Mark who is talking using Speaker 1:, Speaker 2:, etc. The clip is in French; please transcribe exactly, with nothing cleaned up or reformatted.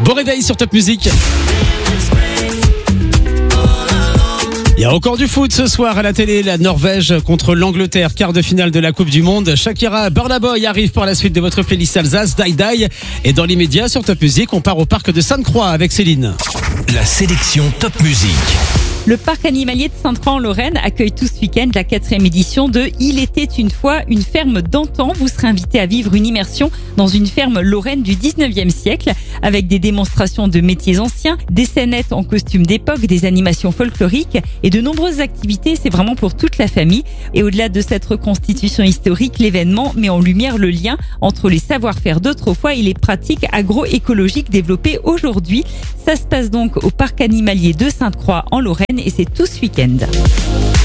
Speaker 1: Bon réveil sur Top Music. Il y a encore du foot ce soir à la télé. La Norvège contre l'Angleterre, quart de finale de la Coupe du Monde. Shakira, Burna Boy arrive pour la suite de votre playlist Alsace, Die Die. Et dans l'immédiat sur Top Music, on part au parc de Sainte-Croix avec Céline.
Speaker 2: La sélection Top Music.
Speaker 3: Le parc animalier de Sainte-Croix en Lorraine accueille tout ce week-end la quatrième édition de Il était une fois une ferme d'antan. Vous serez invité à vivre une immersion dans une ferme lorraine du dix-neuvième siècle avec des démonstrations de métiers anciens, des scénettes en costume d'époque, des animations folkloriques et de nombreuses activités. C'est vraiment pour toute la famille. Et au-delà de cette reconstitution historique, l'événement met en lumière le lien entre les savoir-faire d'autrefois et les pratiques agroécologiques développées aujourd'hui. Ça se passe donc au parc animalier de Sainte-Croix en Lorraine et c'est tout ce week-end.